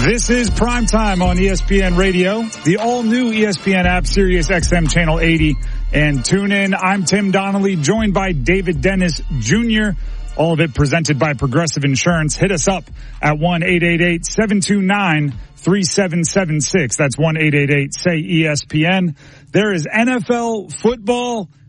This is Primetime on ESPN Radio, the all-new ESPN app, Sirius XM Channel 80, and tune in. I'm Tim Donnelly, joined by David Dennis Jr., all of it presented by Progressive Insurance. Hit us up at 1-888-729-3776. That's 1-888-SAY-ESPN. There is NFL football